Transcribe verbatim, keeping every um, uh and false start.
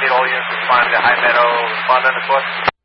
all units responding to High Meadow. Respond on the course.